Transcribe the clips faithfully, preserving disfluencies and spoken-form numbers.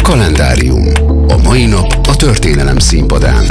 Kalendárium. A mai nap a történelem színpadán.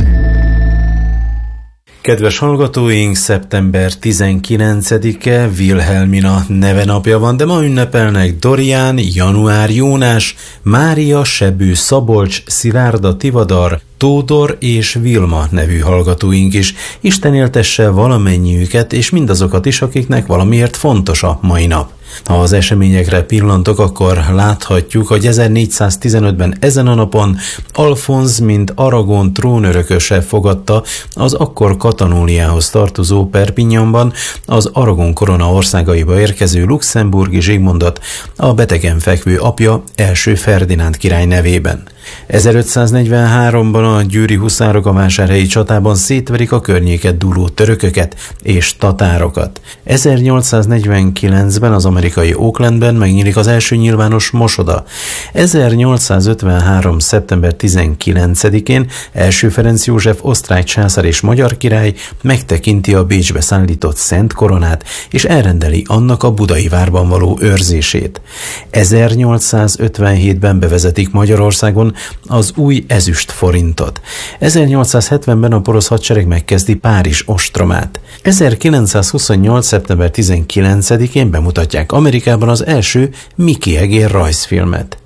Kedves hallgatóink, szeptember tizenkilencedike Wilhelmina nevenapja van, de ma ünnepelnek Dorian, Január Jónás, Mária, Sebő, Szabolcs, Szilárda, Tivadar, Tódor és Vilma nevű hallgatóink is. Isten éltesse valamennyiüket, és mindazokat is, akiknek valamiért fontos a mai nap. Ha az eseményekre pillantok, akkor láthatjuk, hogy ezernégyszáztizenötben ezen a napon Alfonz, mint Aragon trónörököse fogadta az akkor Katanóniához tartozó Perpignanban az Aragon korona országaiba érkező luxemburgi Zsigmondot, a betegen fekvő apja első Ferdinánd király nevében. ezerötszáznegyvenháromban a győri huszárok a vásárhelyi csatában szétverik a környéket dúló törököket és tatárokat. ezernyolcszáznegyvenkilencben az amerikai Oaklandben megnyílik az első nyilvános mosoda. ezernyolcszázötvenhárom. szeptember tizenkilencedikén első Ferenc József osztrák császár és magyar király megtekinti a Bécsbe szállított Szent Koronát, és elrendeli annak a budai várban való őrzését. ezernyolcszázötvenhétben bevezetik Magyarországon az új ezüst forintot. ezernyolcszázhetvenben a porosz hadsereg megkezdi Párizs ostromát. ezerkilencszázhuszonnyolc. szeptember tizenkilencedikén bemutatják Amerikában az első Mickey Egér rajzfilmet.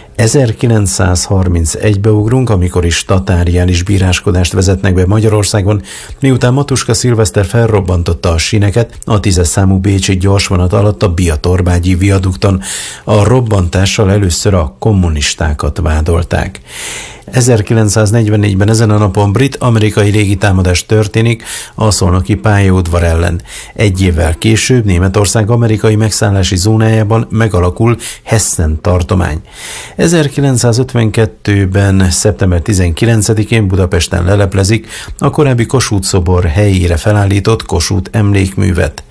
ezerkilencszázharmincegybe ugrunk, amikor is tatáriális bíráskodást vezetnek be Magyarországon, miután Matuska Szilveszter felrobbantotta a síneket a tízes számú bécsi gyorsvonat alatt a Bia-Torbágyi viadukton. A robbantással először a kommunistákat vádolták. ezerkilencszáznegyvennégyben ezen a napon brit-amerikai légitámadás történik a szolnoki pályaudvar ellen. Egy évvel később Németország amerikai megszállási zónájában megalakul Hessen tartomány. ezerkilencszázötvenkettőben. szeptember tizenkilencedikén Budapesten leleplezik a korábbi Kossuth szobor helyére felállított Kossuth emlékművet.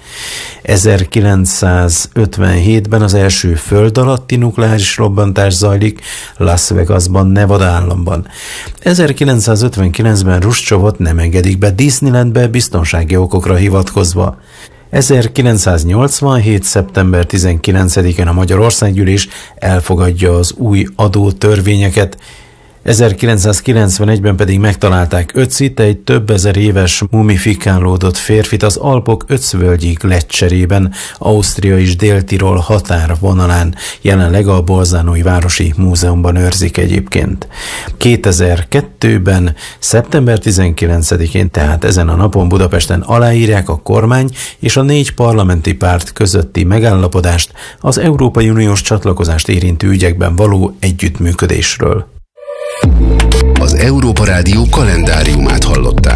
ezerkilencszázötvenhétben az első föld alatti nukleáris robbantás zajlik Las Vegasban, Nevada államban. ezerkilencszázötvenkilencben Hruscsovot nem engedik be Disneylandbe biztonsági okokra hivatkozva. ezerkilencszáznyolcvanhét. szeptember tizenkilencedikén a Magyar Országgyűlés elfogadja az új adótörvényeket. ezerkilencszázkilencvenegyben pedig megtalálták Ötzit, egy több ezer éves mumifikálódott férfit az Alpok ötzvölgyi gleccserében, Ausztria és Dél-Tirol határvonalán. Jelenleg a Bolzánói Városi Múzeumban őrzik egyébként. kétezer-kettőben. szeptember tizenkilencedikén, tehát ezen a napon Budapesten aláírják a kormány és a négy parlamenti párt közötti megállapodást az Európai Uniós csatlakozást érintő ügyekben való együttműködésről. Az Európa Rádió kalendáriumát hallották.